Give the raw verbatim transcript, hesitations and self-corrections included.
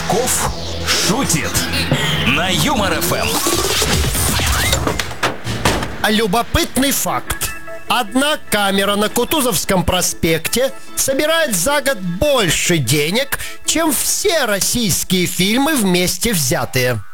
Пашков шутит на Юмор эф эм. Любопытный факт. Одна камера на Кутузовском проспекте собирает за год больше денег, чем все российские фильмы вместе взятые.